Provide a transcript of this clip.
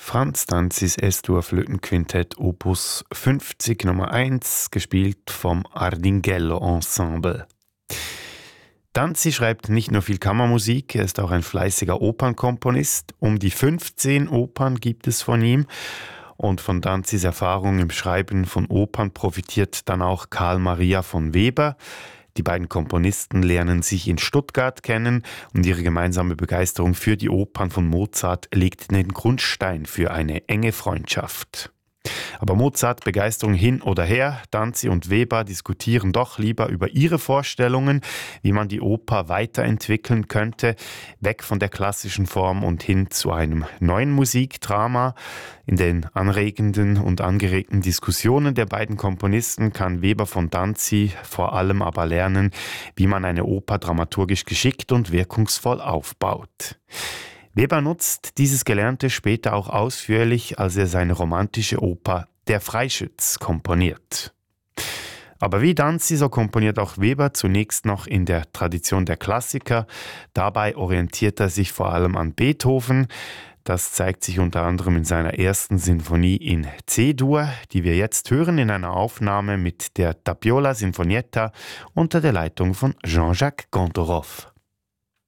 Franz Danzis S-Dur-Flötenquintett Opus 50 Nummer 1, gespielt vom Ardinghello Ensemble. Danzi schreibt nicht nur viel Kammermusik, er ist auch ein fleißiger Opernkomponist. Um die 15 Opern gibt es von ihm. Und von Danzis Erfahrung im Schreiben von Opern profitiert dann auch Carl Maria von Weber. Die beiden Komponisten lernen sich in Stuttgart kennen und ihre gemeinsame Begeisterung für die Opern von Mozart legt den Grundstein für eine enge Freundschaft. Aber Mozart Begeisterung hin oder her, Danzi und Weber diskutieren doch lieber über ihre Vorstellungen, wie man die Oper weiterentwickeln könnte, weg von der klassischen Form und hin zu einem neuen Musikdrama. In den anregenden und angeregten Diskussionen der beiden Komponisten kann Weber von Danzi vor allem aber lernen, wie man eine Oper dramaturgisch geschickt und wirkungsvoll aufbaut. Weber nutzt dieses Gelernte später auch ausführlich, als er seine romantische Oper Der Freischütz komponiert. Aber wie Danzi, so komponiert auch Weber zunächst noch in der Tradition der Klassiker. Dabei orientiert er sich vor allem an Beethoven. Das zeigt sich unter anderem in seiner ersten Sinfonie in C-Dur, die wir jetzt hören in einer Aufnahme mit der Tapiola Sinfonietta unter der Leitung von Jean-Jacques Gontorow.